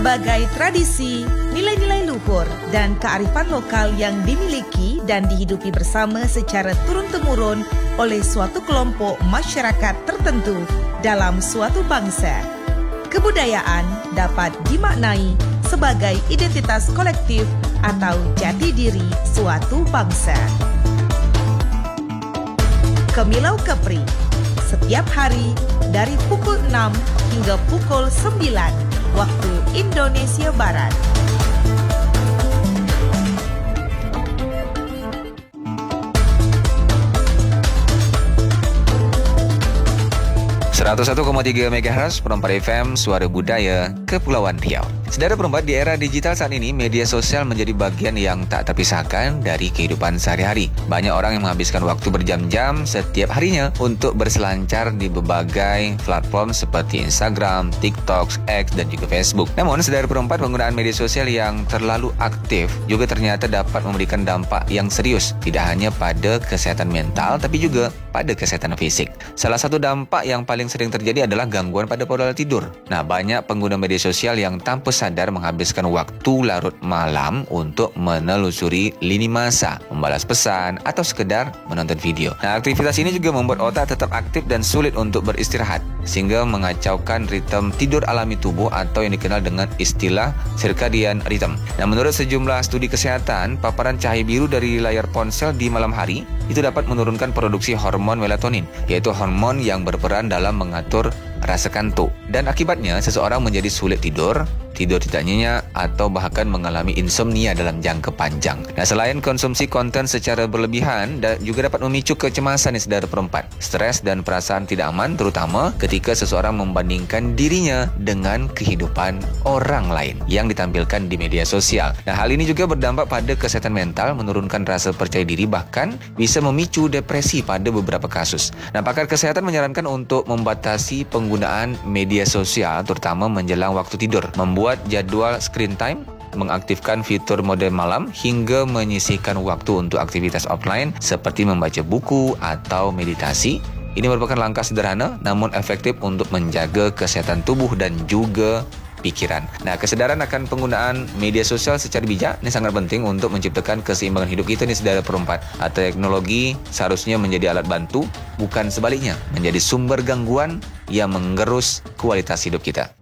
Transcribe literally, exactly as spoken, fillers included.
Sebagai tradisi, nilai-nilai luhur dan kearifan lokal yang dimiliki dan dihidupi bersama secara turun-temurun oleh suatu kelompok masyarakat tertentu dalam suatu bangsa. Kebudayaan dapat dimaknai sebagai identitas kolektif atau jati diri suatu bangsa. Kemilau Kepri, setiap hari dari pukul enam hingga pukul sembilan waktu Indonesia Barat. seratus satu koma tiga megahertz Perempat F M, Suara Budaya, Kepulauan Riau. Saudara Perempat, di era digital saat ini, media sosial menjadi bagian yang tak terpisahkan dari kehidupan sehari-hari. Banyak orang yang menghabiskan waktu berjam-jam setiap harinya untuk berselancar di berbagai platform seperti Instagram, TikTok, X, dan juga Facebook. Namun, saudara Perempat, penggunaan media sosial yang terlalu aktif juga ternyata dapat memberikan dampak yang serius, tidak hanya pada kesehatan mental, tapi juga pada kesehatan fisik. Salah satu dampak yang paling sering terjadi adalah gangguan pada pola tidur. Nah, banyak pengguna media sosial yang tanpa sadar menghabiskan waktu larut malam untuk menelusuri lini masa, membalas pesan, atau sekedar menonton video. Nah, aktivitas ini juga membuat otak tetap aktif dan sulit untuk beristirahat, sehingga mengacaukan ritme tidur alami tubuh atau yang dikenal dengan istilah circadian rhythm. Nah, menurut sejumlah studi kesehatan, paparan cahaya biru dari layar ponsel di malam hari itu dapat menurunkan produksi hormon melatonin, yaitu hormon yang berperan dalam mengatur rasa kantuk. Dan akibatnya, seseorang menjadi sulit tidur, tidur tidak nyenyak, atau bahkan mengalami insomnia dalam jangka panjang. Nah, selain konsumsi konten secara berlebihan, da- juga dapat memicu kecemasan nih saudara Perempat, stres dan perasaan tidak aman, terutama ketika seseorang membandingkan dirinya dengan kehidupan orang lain yang ditampilkan di media sosial. Nah, hal ini juga berdampak pada kesehatan mental, menurunkan rasa percaya diri, bahkan bisa memicu depresi pada beberapa kasus. Nah, pakar kesehatan menyarankan untuk membatasi penggunaan media sosial, terutama menjelang waktu tidur, membuat jadwal screen time, mengaktifkan fitur mode malam, hingga menyisihkan waktu untuk aktivitas offline seperti membaca buku atau meditasi. Ini merupakan langkah sederhana namun efektif untuk menjaga kesehatan tubuh dan juga pikiran. Nah, kesadaran akan penggunaan media sosial secara bijak ini sangat penting untuk menciptakan keseimbangan hidup kita nih saudara Perempat. Teknologi seharusnya menjadi alat bantu, bukan sebaliknya menjadi sumber gangguan yang menggerus kualitas hidup kita.